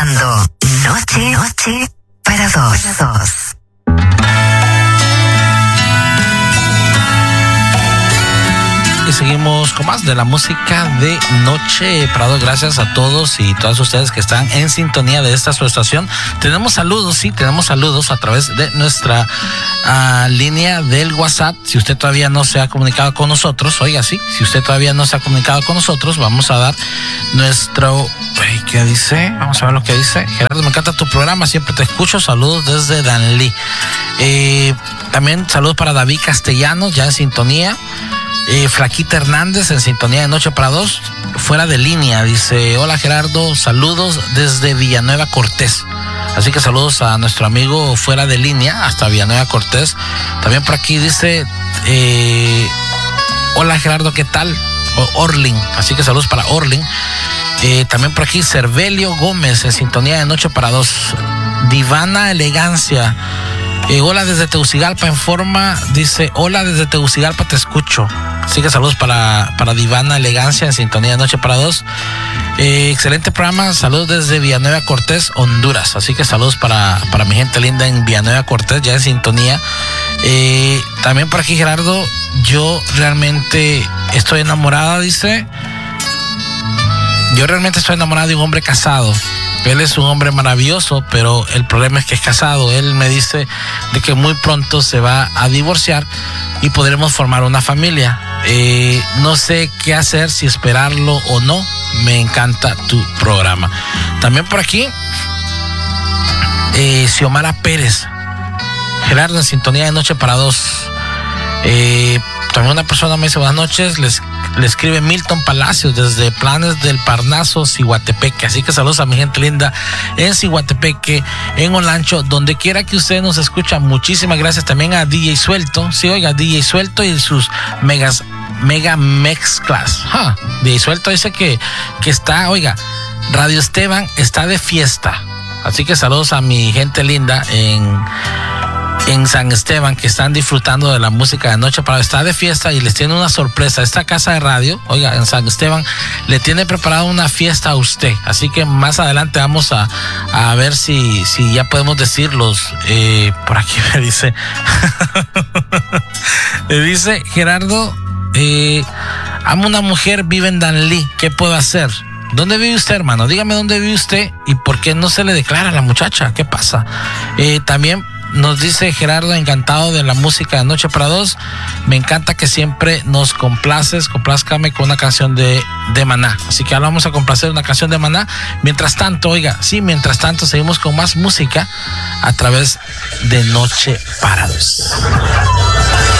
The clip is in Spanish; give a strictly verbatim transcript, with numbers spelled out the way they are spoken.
escuchando Noche, Noche para dos. Para dos. Y seguimos con más de la música de Noche para dos. Gracias a todos y todas ustedes que están en sintonía de esta su estación. Tenemos saludos, sí, tenemos saludos a través de nuestra uh, línea del WhatsApp. Si usted todavía no se ha comunicado con nosotros, oiga, sí, si usted todavía no se ha comunicado con nosotros, vamos a dar nuestro... ¿Qué dice? Vamos a ver lo que dice. Gerardo, me encanta tu programa, siempre te escucho. Saludos desde Danlí. Eh, también saludos para David Castellanos, ya en sintonía. Eh, Flaquita Hernández en sintonía de Noche para dos, fuera de línea, dice: hola Gerardo, saludos desde Villanueva Cortés. Así que saludos a nuestro amigo fuera de línea hasta Villanueva Cortés. También por aquí dice eh, hola Gerardo, ¿qué tal? O Orlin, así que saludos para Orlin. Eh, también por aquí Cervelio Gómez en sintonía de Noche para dos. Divana Elegancia, Eh, hola desde Tegucigalpa en forma, dice: hola desde Tegucigalpa, te escucho. Así que saludos para, para Divana Elegancia en sintonía de Noche para dos. Eh, excelente programa, saludos desde Villanueva Cortés, Honduras. Así que saludos para, para mi gente linda en Villanueva Cortés, ya en sintonía. Eh, también por aquí Gerardo, yo realmente estoy enamorada, dice. Yo realmente estoy enamorada de un hombre casado. Él es un hombre maravilloso, pero el problema es que es casado. Él me dice de que muy pronto se va a divorciar y podremos formar una familia. Eh, no sé qué hacer, si esperarlo o no. Me encanta tu programa. También por aquí, eh, Xiomara Pérez. Gerardo, en sintonía de Noche para dos. Eh, también una persona me dice: buenas noches, les le escribe Milton Palacios desde Planes del Parnaso, Ciguatepeque. Así que saludos a mi gente linda en Ciguatepeque, en Olancho, donde quiera que usted nos escucha. Muchísimas gracias también a D J Suelto. Sí, oiga, D J Suelto y sus megas, mega mezclas. Huh. D J Suelto dice que, que está, oiga, Radio Esteban está de fiesta. Así que saludos a mi gente linda en... en San Esteban, que están disfrutando de la música de Noche para estar de fiesta y les tiene una sorpresa. Esta casa de radio, oiga, en San Esteban le tiene preparada una fiesta a usted, así que más adelante vamos a, a ver si, si ya podemos decirlos. Eh, por aquí me dice me dice Gerardo, eh, amo una mujer, vive en Danlí, ¿qué puedo hacer? ¿Dónde vive usted, hermano? Dígame dónde vive usted y por qué no se le declara a la muchacha. ¿Qué pasa? Eh, también nos dice Gerardo: encantado de la música de Noche para dos. Me encanta que siempre nos complaces. Complázcame con una canción de, de Maná. Así que ahora vamos a complacer una canción de Maná. Mientras tanto, oiga, sí, mientras tanto seguimos con más música a través de Noche para dos.